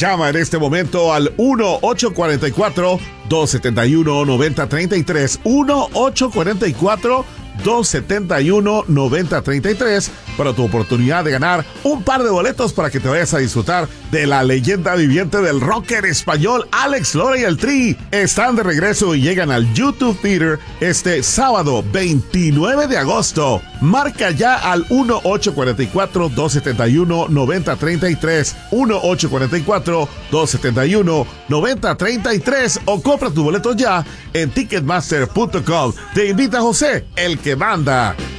Llama en este momento al 1-844-271-9033. 1-844-271-9033 para tu oportunidad de ganar un par de boletos para que te vayas a disfrutar de la leyenda viviente del rock en español, Alex Lora y el Tri. Están de regreso y llegan al YouTube Theater este sábado 29 de agosto. Marca ya al 1-844-271-9033, 1-844-271-9033 o compra tus boletos ya en Ticketmaster.com. Te invita José, el que manda.